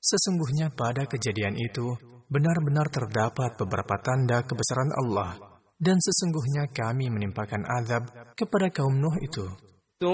Sesungguhnya pada kejadian itu, benar-benar terdapat beberapa tanda kebesaran Allah, dan sesungguhnya kami menimpakan azab kepada kaum Nuh itu.